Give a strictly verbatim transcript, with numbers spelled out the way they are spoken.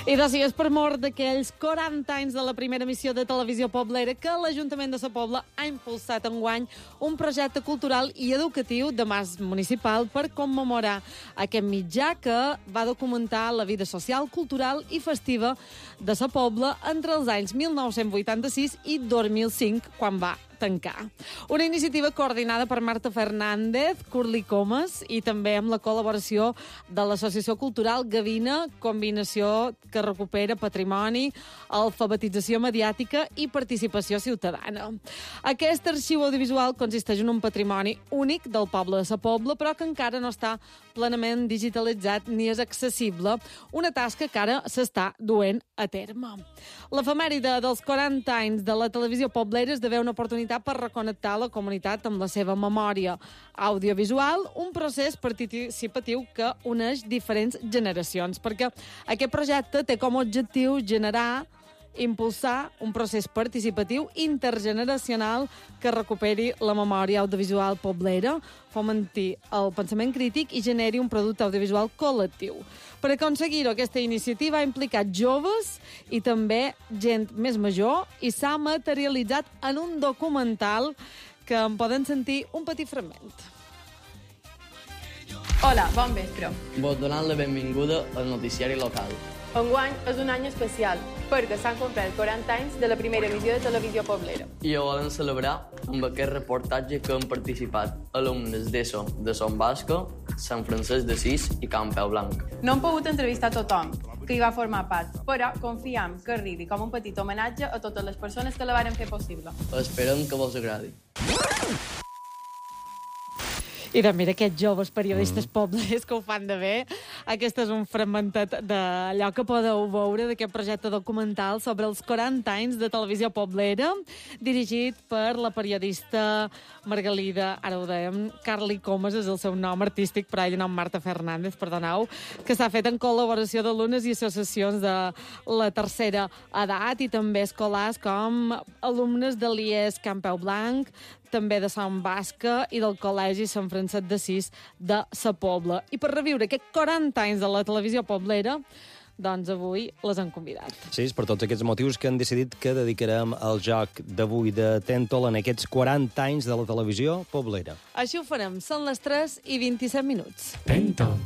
I doncs, és per mort d'aquells quaranta anys de la primera emissió de televisió poblera que l'Ajuntament de Sa Pobla ha impulsat enguany un projecte cultural i educatiu de mas municipal per commemorar aquest mitjà que va documentar la vida social, cultural i festiva de Sa Pobla entre els anys mil nou-cents vuitanta-sis i dos mil cinc, quan va tancar. Una iniciativa coordinada per Marta Fernández, Curly Comas i també amb la col·laboració de l'Associació Cultural Gavina, combinació que recupera patrimoni, alfabetització mediàtica i participació ciutadana. Aquest arxiu audiovisual consisteix en un patrimoni únic del poble de Sa Pobla, però que encara no està plenament digitalitzat ni és accessible, una tasca que ara s'està duent a terme. L'efemèride dels quaranta anys de la televisió poblera esdevé una oportunitat per reconnectar la comunitat amb la seva memòria audiovisual, un procés participatiu que uneix diferents generacions, perquè aquest projecte té com a objectiu generar, impulsar un procés participatiu intergeneracional que recuperi la memòria audiovisual poblera, fomenti el pensament crític i generi un producte audiovisual col·lectiu. Per aconseguir-ho, aquesta iniciativa ha implicat joves i també gent més major i s'ha materialitzat en un documental que en poden sentir un petit fragment. Hola, bon vespre. Vos donant la benvinguda al noticiari local. Enguany és un any especial, perquè s'han complert quaranta anys de la primera emissió de televisió poblera. I ho volem celebrar amb aquest reportatge que han participat alumnes d'ESO de Son Basco, Sant Francesc d'Assís i Can Peu Blanc. No hem pogut entrevistar tothom que hi va formar part, però confiem que arribi com un petit homenatge a totes les persones que la varen fer possible. Esperem que vos agradi. I doncs mira, aquests joves periodistes mm. poblers que ho fan de bé. Aquest és un fragmentet d'allò que podeu veure d'aquest projecte documental sobre els quaranta anys de televisió poblera, dirigit per la periodista Margalida, ara ho dèiem, Curly Comas és el seu nom artístic, però ell nom Marta Fernández, perdoneu, que s'ha fet en col·laboració d'alumnes i associacions de la tercera edat i també escolars com alumnes de l'I E S Can Peu Blanc, també de Sant Basca i del Col·legi Sant Francesc d'Assís de Sa Pobla. I per reviure aquests quaranta anys de la televisió poblera, doncs avui les han convidat. Sí, és per tots aquests motius que han decidit que dedicarem el joc d'avui de Tèntol en aquests quaranta anys de la televisió poblera. Així ho farem. Són les tres i vint-i-set minuts. Tèntol.